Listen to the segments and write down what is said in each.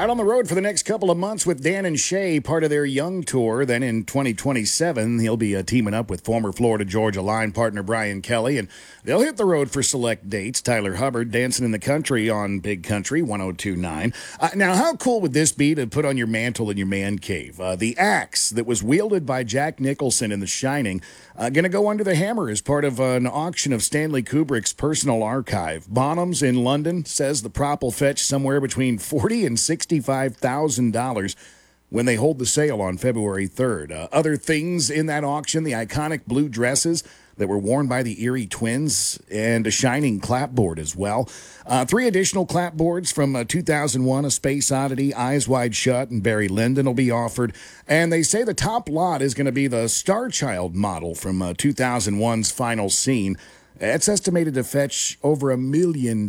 Out on the road for the next couple of months with Dan and Shay, part of their Young Tour. Then in 2027, he'll be teaming up with former Florida Georgia line partner Brian Kelly, and they'll hit the road for select dates. Tyler Hubbard dancing in the country on Big Country 102.9. Now, how cool would this be to put on your mantle in your man cave? The axe that was wielded by Jack Nicholson in The Shining, going to go under the hammer as part of an auction of Stanley Kubrick's personal archive. Bonhams in London says the prop will fetch somewhere between $40,000 and $65,000 when they hold the sale on February 3rd. Other things in that auction, the iconic blue dresses that were worn by the Erie Twins, and a Shining clapboard as well. 3 additional clapboards from 2001, A Space Oddity, Eyes Wide Shut, and Barry Lyndon will be offered. And they say the top lot is going to be the Star Child model from 2001's Final Scene. It's estimated to fetch over $1 million.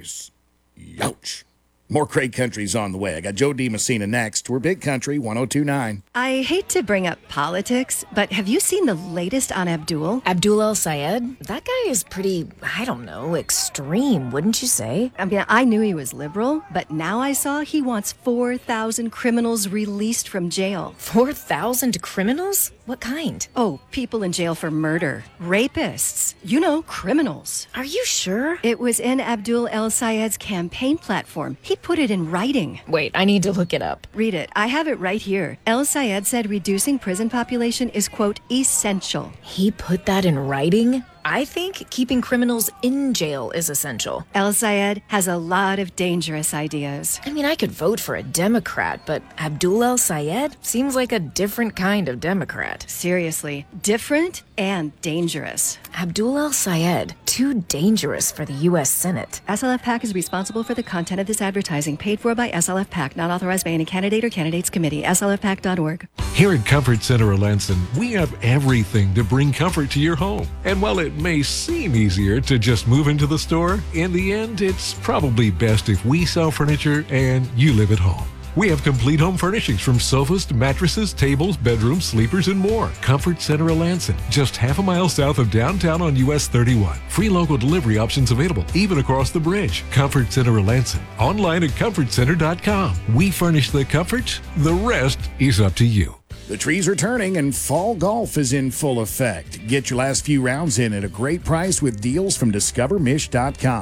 Youch. More great countries on the way. I got Joe DiMessina next. We're Big Country 102.9. I hate to bring up politics, but have you seen the latest on Abdul? Abdul El-Sayed? That guy is pretty, extreme, wouldn't you say? I mean, I knew he was liberal, but now I saw he wants 4,000 criminals released from jail. 4,000 criminals? What kind? Oh, people in jail for murder. Rapists. You know, criminals. Are you sure? It was in Abdul El-Sayed's campaign platform. He put it in writing. Wait, I need to look it up. Read it. I have it right here. El-Sayed said reducing prison population is, quote, essential. He put that in writing? I think keeping criminals in jail is essential. El-Sayed has a lot of dangerous ideas. I mean, I could vote for a Democrat, but Abdul El-Sayed seems like a different kind of Democrat. Seriously, different and dangerous. Abdul El-Sayed, too dangerous for the U.S. Senate. SLF PAC is responsible for the content of this advertising, paid for by SLF PAC, not authorized by any candidate or candidates committee. SLFPAC.org. Here at Comfort Center Alanson, we have everything to bring comfort to your home. And while it may seem easier to just move into the store, in the end, it's probably best if we sell furniture and you live at home. We have complete home furnishings from sofas to mattresses, tables, bedrooms, sleepers, and more. Comfort Center Alanson, just half a mile south of downtown on US 31. Free local delivery options available, even across the bridge. Comfort Center Alanson, online at comfortcenter.com. We furnish the comfort, the rest is up to you. The trees are turning and fall golf is in full effect. Get your last few rounds in at a great price with deals from discovermish.com.